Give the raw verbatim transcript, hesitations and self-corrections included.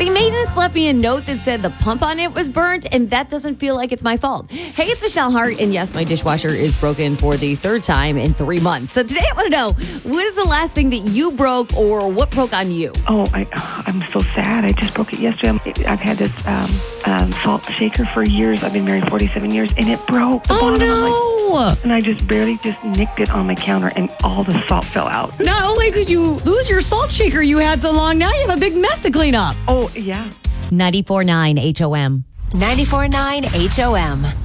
See, maintenance left me a note that said the pump on it was burnt, and that doesn't feel like it's my fault. Hey, it's Michelle Hart, and yes, my dishwasher is broken for the third time in three months. So today I want to know, what is the last thing that you broke, or what broke on you? Oh, I, I'm so sad. I just broke it yesterday. I've had this um, um, salt shaker for years. I've been married forty-seven years, and it broke. The Oh, bottom. no. I'm like- and I just barely just nicked it on my counter, and all the salt fell out. Not only did you lose your salt shaker you had so long, now you have a big mess to clean up. Oh, yeah. ninety-four point nine H O M. ninety-four point nine H O M.